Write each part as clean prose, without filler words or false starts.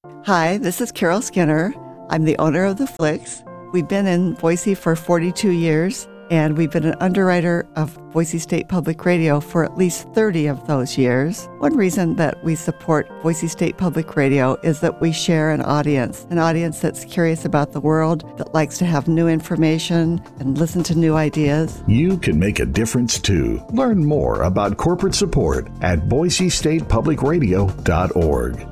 Hi, this is Carol Skinner. I'm the owner of The Flicks. We've been in Boise for 42 years, and we've been an underwriter of Boise State Public Radio for at least 30 of those years. One reason that we support Boise State Public Radio is that we share an audience that's curious about the world, that likes to have new information and listen to new ideas. You can make a difference too. Learn more about corporate support at boisestatepublicradio.org.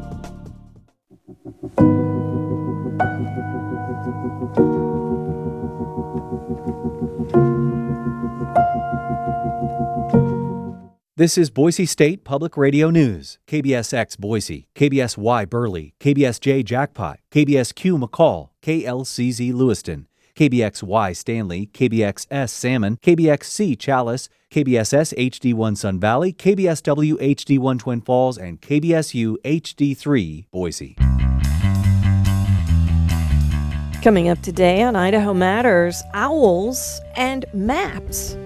This is Boise State Public Radio News. KBSX Boise, KBSY Burley, KBSJ Jackpot, KBSQ McCall, KLCZ Lewiston, KBXY Stanley, KBXS Salmon, KBXC Chalice, KBSS HD1 Sun Valley, KBSW HD1 Twin Falls, and KBSU HD3 Boise. Coming up today on Idaho Matters, owls and maps.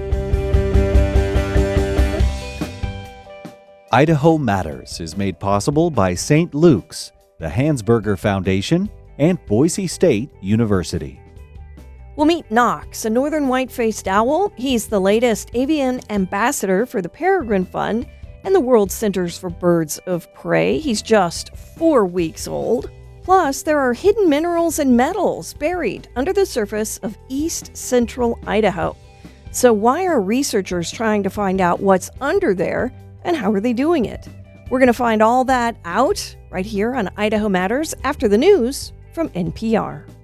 Idaho Matters is made possible by St. Luke's, the Hansberger Foundation, and Boise State University. We'll meet Knox, a northern white-faced owl. He's the latest avian ambassador for the Peregrine Fund and the World Centers for Birds of Prey. He's just 4 weeks old. Plus, there are hidden minerals and metals buried under the surface of east central Idaho. So why are researchers trying to find out what's under there, and how are they doing it? We're going to find all that out right here on Idaho Matters after the news from NPR.